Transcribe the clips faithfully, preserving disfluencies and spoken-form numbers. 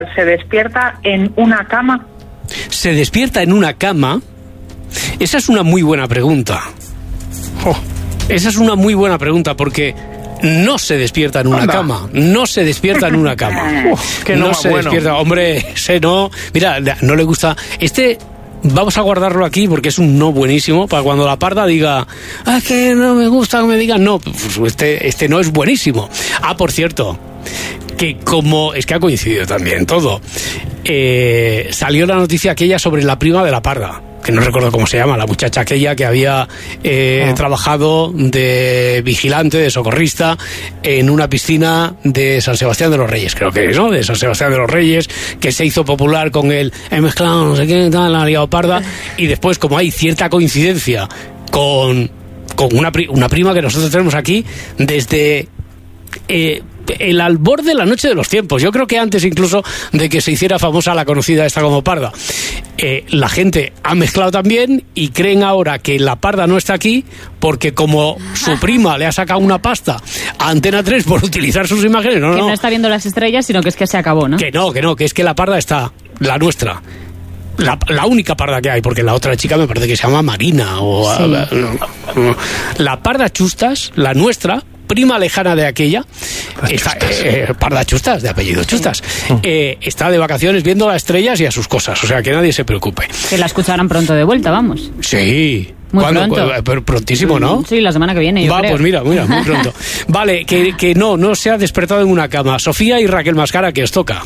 ¿Se despierta en una cama? ¿Se despierta en una cama? Esa es una muy buena pregunta. Oh, esa es una muy buena pregunta porque no se despierta en una Anda. cama. No se despierta en una cama. Uf, que no, no se bueno. despierta. Hombre, ese no. Mira, no le gusta. Este. Vamos a guardarlo aquí porque es un no buenísimo para cuando la parda diga, ah, es que no me gusta que me digan no. Pues este, este no es buenísimo. Ah, por cierto, que como es que ha coincidido también todo, eh, salió la noticia aquella sobre la prima de la parda, que no recuerdo cómo se llama, la muchacha aquella que había eh, oh. trabajado de vigilante, de socorrista en una piscina de San Sebastián de los Reyes, creo que es, ¿no? De San Sebastián de los Reyes, que se hizo popular con el he mezclado no sé qué, tal, la liado parda, y después como hay cierta coincidencia con, con una, pri- una prima que nosotros tenemos aquí desde... Eh, el albor de la noche de los tiempos, yo creo que antes incluso de que se hiciera famosa la conocida esta como parda, eh, la gente ha mezclado también y creen ahora que la parda no está aquí porque como su prima le ha sacado una pasta a Antena tres por utilizar sus imágenes, no, que no, no está viendo las estrellas, sino que es que se acabó, ¿no? Que no, que no, que es que la parda está, la nuestra. La, la única parda que hay, porque la otra chica me parece que se llama Marina o sí. a, a, no. La parda Chustas, la nuestra, prima lejana de aquella, está, eh, parda Chustas, de apellido Chustas, sí. eh, está de vacaciones viendo las estrellas y a sus cosas, o sea que nadie se preocupe. Que la escucharán pronto de vuelta, vamos. Sí. Muy ¿Cuándo? pronto. Pero prontísimo, ¿no? Sí, la semana que viene, yo Va, creo. pues mira, mira, muy pronto. Vale, que, que no, no se ha despertado en una cama. Sofía y Raquel Mascara, que os toca.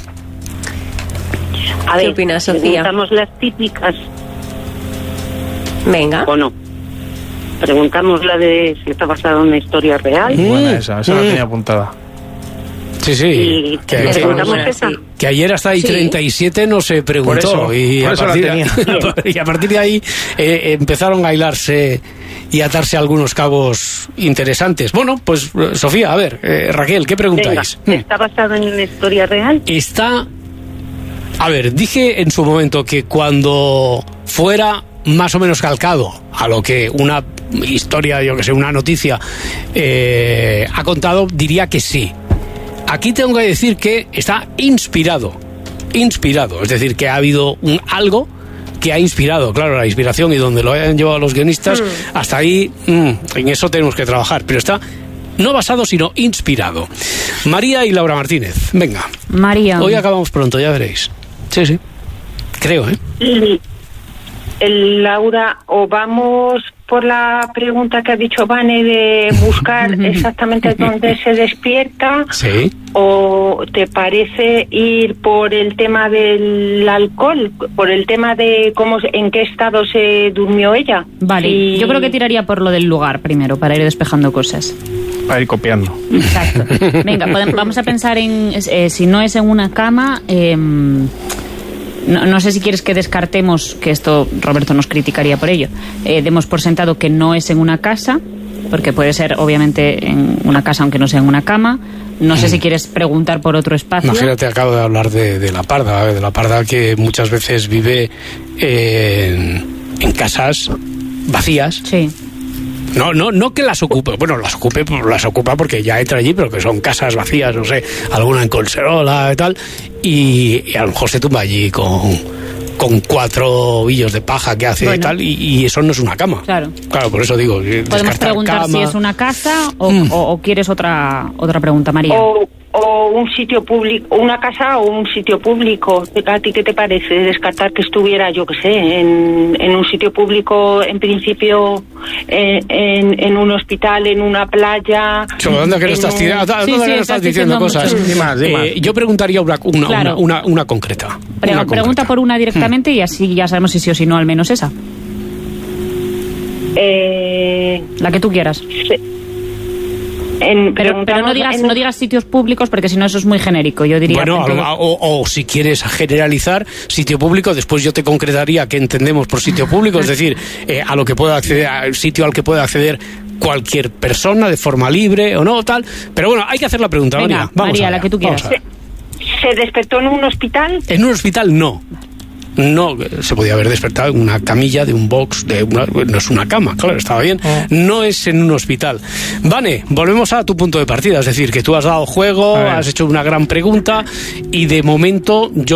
A ver, ¿qué opinas, Sofía? Preguntamos las típicas. Venga. ¿O no? Preguntamos la de si está basada en una historia real. Mm. Buena esa, esa mm. la tenía apuntada. Sí, sí. Y que, preguntamos que, esa. que ayer hasta ahí sí. treinta y siete no se preguntó. Por eso, y, por a eso partir, la tenía. y a partir de ahí eh, empezaron a hilarse y atarse algunos cabos interesantes. Bueno, pues Sofía, a ver, eh, Raquel, ¿qué preguntáis? Venga, ¿está basada en una historia real? Está... A ver, dije en su momento que cuando fuera más o menos calcado a lo que una historia, yo que sé, una noticia eh, ha contado, diría que sí. Aquí tengo que decir que está inspirado, inspirado, es decir, que ha habido un algo que ha inspirado, claro, la inspiración y donde lo hayan llevado los guionistas, mm. hasta ahí, mm, en eso tenemos que trabajar, pero está no basado, sino inspirado. María y Laura Martínez, venga. María. Hoy acabamos pronto, ya veréis. Sí, sí. Creo, ¿eh? Y el, Laura, o vamos por la pregunta que ha dicho Vane de buscar exactamente dónde se despierta. Sí. ¿O te parece ir por el tema del alcohol, por el tema de cómo, en qué estado se durmió ella? Vale, y... yo creo que tiraría por lo del lugar primero, para ir despejando cosas. Para ir copiando. Exacto. Venga, podemos, vamos a pensar en, eh, si no es en una cama, eh, no, no sé si quieres que descartemos, que esto Roberto nos criticaría por ello, eh, demos por sentado que no es en una casa, porque puede ser obviamente en una casa aunque no sea en una cama. No sé si quieres preguntar por otro espacio. Imagínate, acabo de hablar de, de la parda, de la parda que muchas veces vive en, en casas vacías. Sí. No, no, no que las ocupe, bueno, las ocupe, las ocupa porque ya entra allí, pero que son casas vacías, no sé, alguna en Collserola y tal, y, y a lo mejor se tumba allí con, con cuatro ovillos de paja que hace, bueno, y tal, y, y eso no es una cama. Claro. Claro, por eso digo, podemos preguntar cama. Si es una casa o, mm. o, o quieres otra otra pregunta, María. O, o un sitio público, una casa o un sitio público. ¿A ti qué te parece descartar que estuviera, yo qué sé, en, en un sitio público, en principio, en, en, en un hospital, en una playa? ¿Dónde que no estás, tirando, sí, ¿dónde sí, no estás diciendo cosas? Di más, di más. Eh, yo preguntaría una, una, claro. una, una, una concreta. Pre- una pregunta concreta. por una directamente hmm. y así ya sabemos si sí o si no, al menos esa. Eh, La que tú quieras. Sí. En, pero pero no digas en... no digas sitios públicos porque si no eso es muy genérico, yo diría. Bueno, todo... o, o si quieres generalizar sitio público, después yo te concretaría qué entendemos por sitio público, es decir, eh, a lo que pueda acceder, al sitio al que pueda acceder cualquier persona de forma libre o no, tal. Pero bueno, hay que hacer la pregunta. Venga, María, vamos María, allá, la que tú quieras. ¿Se, ¿Se despertó en un hospital? En un hospital no. no, se podía haber despertado en una camilla de un box, de una, no es una cama, claro, estaba bien, no es en un hospital. Vane, volvemos a tu punto de partida, es decir, que tú has dado juego, has hecho una gran pregunta y de momento yo